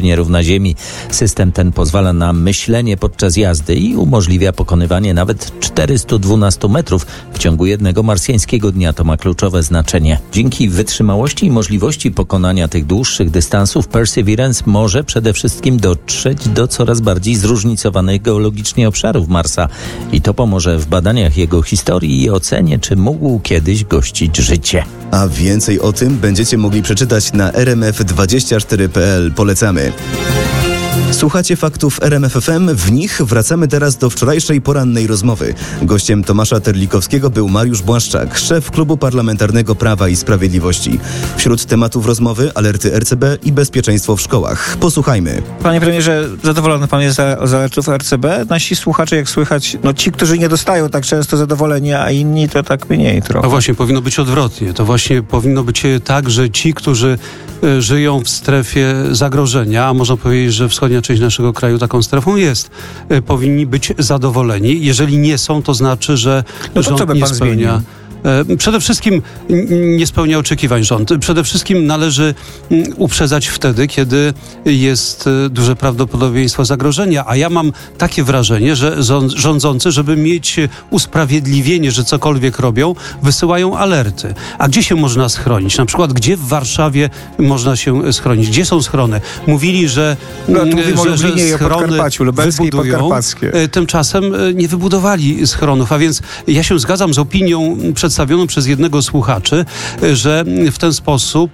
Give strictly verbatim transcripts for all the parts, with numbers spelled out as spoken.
inżynierów na Ziemi. System ten pozwala na myślenie podczas jazdy i umożliwia pokonywanie nawet czterystu dwunastu metrów w ciągu jednego marsjańskiego dnia. To ma kluczowe znaczenie. Dzięki wytrzymałości i możliwości pokonania tych dłuższych dystansów Perseverance może przede wszystkim dotrzeć do coraz bardziej zróżnicowanych geologicznie obszarów Marsa i to pomoże w badaniach jego historii i ocenie, czy mógł kiedyś gościć życie. A więcej o tym będziecie mogli przeczytać na r m f dwadzieścia cztery kropka p l. Polecamy. Słuchacie faktów R M F F M. W nich wracamy teraz do wczorajszej porannej rozmowy. Gościem Tomasza Terlikowskiego był Mariusz Błaszczak, szef Klubu Parlamentarnego Prawa i Sprawiedliwości. Wśród tematów rozmowy alerty R C B i bezpieczeństwo w szkołach. Posłuchajmy. Panie premierze, zadowolony pan jest z alertów R C B? Nasi słuchacze, jak słychać, no ci, którzy nie dostają tak często zadowoleni, a inni to tak mniej trochę. No właśnie, powinno być odwrotnie. To właśnie powinno być tak, że ci, którzy y, żyją w strefie zagrożenia, a można powiedzieć, że wschodnia część naszego kraju taką strefą jest, y, powinni być zadowoleni. Jeżeli nie są, to znaczy, że no to rząd nie spełnia... Przede wszystkim nie spełnia oczekiwań rząd. Przede wszystkim należy uprzedzać wtedy, kiedy jest duże prawdopodobieństwo zagrożenia. A ja mam takie wrażenie, że rządzący, żeby mieć usprawiedliwienie, że cokolwiek robią, wysyłają alerty. A gdzie się można schronić? Na przykład, gdzie w Warszawie można się schronić? Gdzie są schrony? Mówili, że, no, że, że schrony wybudują. Tymczasem nie wybudowali schronów. A więc ja się zgadzam z opinią przedstawioną przez jednego słuchaczy, że w ten sposób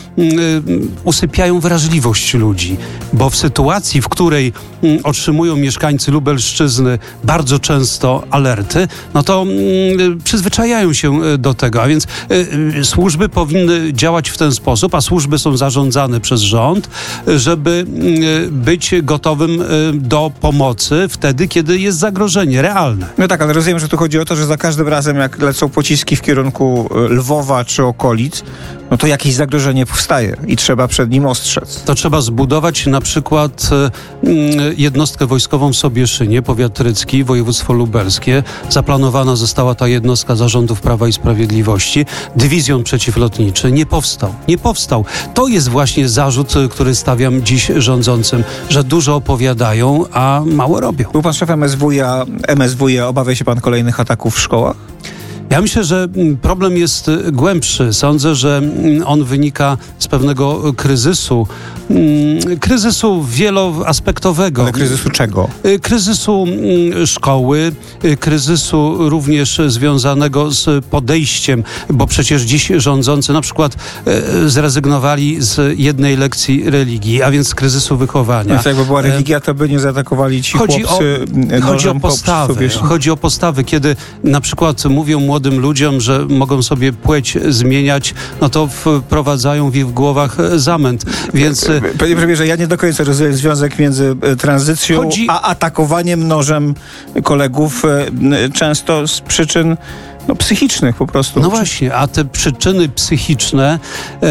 usypiają wrażliwość ludzi, bo w sytuacji, w której otrzymują mieszkańcy Lubelszczyzny bardzo często alerty, no to przyzwyczajają się do tego, a więc służby powinny działać w ten sposób, a służby są zarządzane przez rząd, żeby być gotowym do pomocy wtedy, kiedy jest zagrożenie realne. No tak, ale rozumiem, że tu chodzi o to, że za każdym razem, jak lecą pociski w kierunku Lwowa czy okolic, no to jakieś zagrożenie powstaje i trzeba przed nim ostrzec. To trzeba zbudować na przykład jednostkę wojskową w Sobieszynie, powiat rycki, województwo lubelskie. Zaplanowana została ta jednostka za rządów Prawa i Sprawiedliwości. Dywizjon przeciwlotniczy nie powstał. Nie powstał. To jest właśnie zarzut, który stawiam dziś rządzącym, że dużo opowiadają, a mało robią. Był pan szefem M S W a, M S W a. Obawia się pan kolejnych ataków w szkołach? Ja myślę, że problem jest głębszy. Sądzę, że on wynika z pewnego kryzysu. Kryzysu wieloaspektowego. Ale kryzysu czego? Kryzysu szkoły, kryzysu również związanego z podejściem, bo przecież dziś rządzący na przykład zrezygnowali z jednej lekcji religii, a więc z kryzysu wychowania. Więc jakby była religia, to by nie zaatakowali ci chodzi chłopcy o, chodzi o postawy. Chodzi o postawy. Kiedy na przykład mówią młodym ludziom, że mogą sobie płeć zmieniać, no to wprowadzają w ich głowach zamęt. Więc Panie premierze, ja nie do końca rozumiem związek między tranzycją Chodzi... a atakowaniem nożem kolegów, często z przyczyn no, psychicznych po prostu. No właśnie, a te przyczyny psychiczne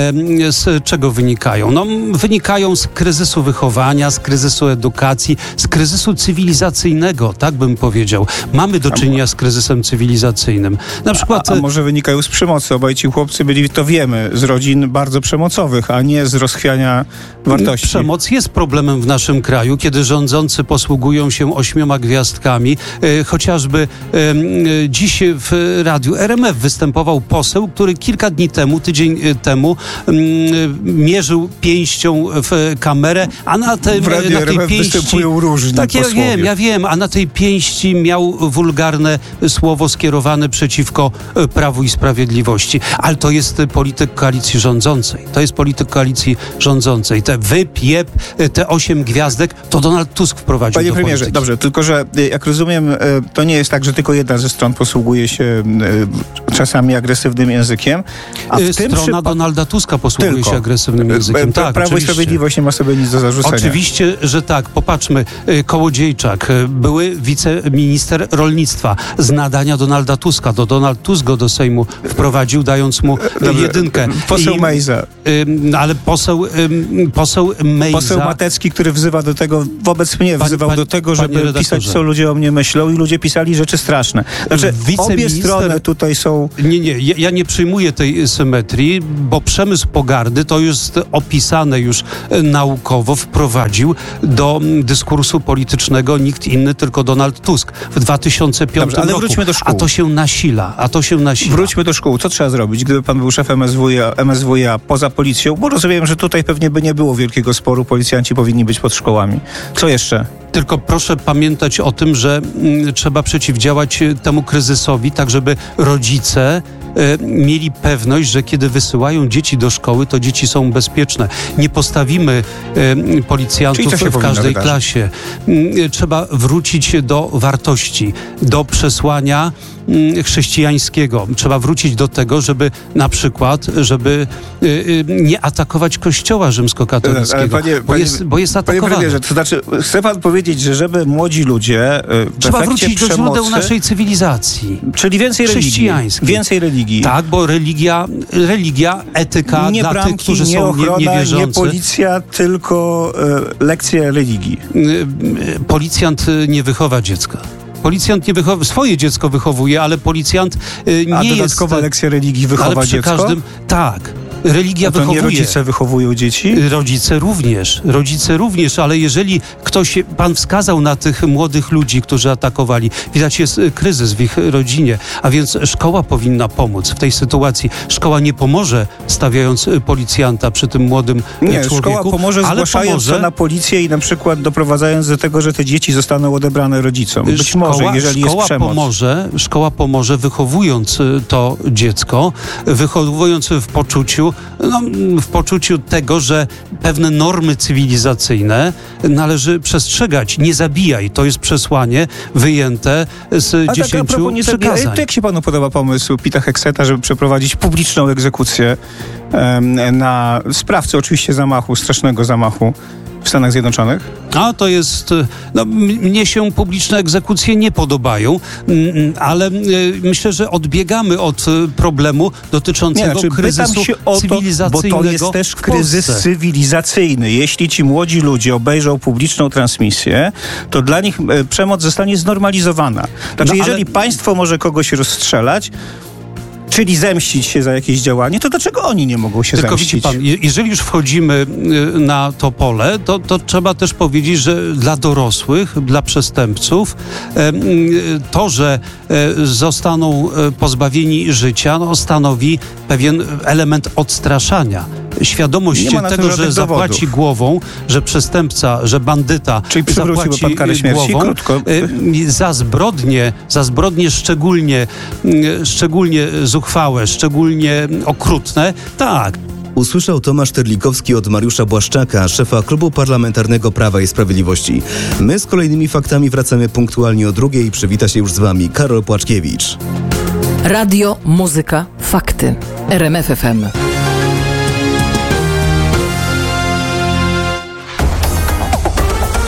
e, z czego wynikają? No wynikają z kryzysu wychowania, z kryzysu edukacji, z kryzysu cywilizacyjnego, tak bym powiedział. Mamy do czynienia z kryzysem cywilizacyjnym. Na przykład... A, a może wynikają z przemocy? Obaj ci chłopcy byli, to wiemy, z rodzin bardzo przemocowych, a nie z rozchwiania wartości. Przemoc jest problemem w naszym kraju, kiedy rządzący posługują się ośmioma gwiazdkami. E, chociażby e, dziś w radiu R M F występował poseł, który kilka dni temu, tydzień temu mm, mierzył pięścią w kamerę, a na, te, w radiu na tej R M F pięści... występują różni Tak, ja posłowie. wiem, ja wiem, a na tej pięści miał wulgarne słowo skierowane przeciwko Prawu i Sprawiedliwości. Ale to jest polityk koalicji rządzącej. To jest polityk koalicji rządzącej. Te wypiep, te osiem gwiazdek, to Donald Tusk wprowadził Panie do premierze, polityki. Dobrze, tylko że jak rozumiem, to nie jest tak, że tylko jedna ze stron posługuje się czasami agresywnym językiem. A w Strona tym przypa- Donalda Tuska posługuje Tylko. się agresywnym językiem. Pra- Tak, Prawo oczywiście. i Sprawiedliwość nie ma sobie nic do zarzucenia. Oczywiście, że tak. Popatrzmy. Kołodziejczak, były wiceminister rolnictwa z nadania Donalda Tuska. To Donald Tusk go do Sejmu wprowadził, dając mu Dobrze. jedynkę. Poseł I, Mejza. Ym, ale poseł, ym, poseł Mejza... Poseł Matecki, który wzywa do tego, wobec mnie Pan, wzywał pan, do tego, żeby redaktorze. pisać, co ludzie o mnie myślą, i ludzie pisali rzeczy straszne. Znaczy, obie strony one tutaj są... Nie, nie, ja, ja nie przyjmuję tej symetrii, bo przemysł pogardy to jest opisane już naukowo, wprowadził do dyskursu politycznego nikt inny, tylko Donald Tusk w dwa tysiące piątym Dobrze, ale roku. wróćmy do szkół. A to się nasila, a to się nasila. Wróćmy do szkół. Co trzeba zrobić, gdyby pan był szefem M S W iA, M S W iA poza policją? Bo rozumiem, że tutaj pewnie by nie było wielkiego sporu. Policjanci powinni być pod szkołami. Co jeszcze? Tylko proszę pamiętać o tym, że mm, trzeba przeciwdziałać temu kryzysowi, tak żeby rodzice e, mieli pewność, że kiedy wysyłają dzieci do szkoły, to dzieci są bezpieczne. Nie postawimy e, policjantów w każdej klasie. E, trzeba wrócić do wartości, do przesłania e, chrześcijańskiego. Trzeba wrócić do tego, żeby na przykład, żeby e, e, nie atakować kościoła rzymskokatolickiego, panie, bo, jest, bo jest atakowany. Panie premierze, to znaczy, chce pan powiedzieć, że żeby młodzi ludzie w Trzeba wrócić przemocy, do źródeł naszej cywilizacji. Czyli więcej religii. Więcej religii. Tak, bo religia, religia etyka nie dla bramki, tych, którzy nie są ochrona, nie, niewierzący. Nie policja, tylko e, lekcje religii. Policjant nie wychowa dziecka. Policjant nie wychowa, swoje dziecko wychowuje, ale policjant nie A jest... dodatkowa lekcja religii wychowa ale przy dziecko? Każdym, tak. Religia no to wychowuje. Nie rodzice wychowują dzieci? Rodzice również. Rodzice również, ale jeżeli ktoś, pan wskazał na tych młodych ludzi, którzy atakowali, widać jest kryzys w ich rodzinie, a więc szkoła powinna pomóc w tej sytuacji. Szkoła nie pomoże, stawiając policjanta przy tym młodym nie, człowieku. Szkoła pomoże, ale zgłaszając pomoże, to na policję i na przykład doprowadzając do tego, że te dzieci zostaną odebrane rodzicom. Być szkoła, może, jeżeli szkoła jest przemoc. Pomoże, szkoła pomoże, wychowując to dziecko, wychowując w poczuciu, no, w poczuciu tego, że pewne normy cywilizacyjne należy przestrzegać. Nie zabijaj. To jest przesłanie wyjęte z a dziesięciu tak, przykazań. To jak się panu podoba pomysł Pita Hegseta, żeby przeprowadzić publiczną egzekucję um, na sprawcę oczywiście zamachu, strasznego zamachu w Stanach Zjednoczonych? A to jest, no, mnie się publiczne egzekucje nie podobają, ale myślę, że odbiegamy od problemu dotyczącego nie, znaczy, kryzysu się o to, cywilizacyjnego. Bo to jest też kryzys cywilizacyjny. Jeśli ci młodzi ludzie obejrzą publiczną transmisję, to dla nich przemoc zostanie znormalizowana. Znaczy, no, jeżeli ale... państwo może kogoś rozstrzelać, czyli zemścić się za jakieś działanie, to dlaczego oni nie mogą się Tylko zemścić? Tylko widzi pan, jeżeli już wchodzimy na to pole, to, to trzeba też powiedzieć, że dla dorosłych, dla przestępców to, że zostaną pozbawieni życia, no, stanowi pewien element odstraszania. Świadomość tego, że zapłaci dowodów. głową, że przestępca, że bandyta Czyli zapłaci pan karę śmierci? głową Krótko. za zbrodnie, za zbrodnie szczególnie, szczególnie zuchwałe, szczególnie okrutne, tak. Usłyszał Tomasz Terlikowski od Mariusza Błaszczaka, szefa Klubu Parlamentarnego Prawa i Sprawiedliwości. My z kolejnymi faktami wracamy punktualnie o drugiej. Przywita się już z wami Karol Płaczkiewicz. Radio, muzyka, fakty. R M F F M.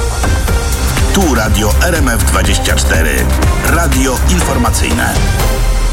Tu Radio R M F dwadzieścia cztery. Radio informacyjne.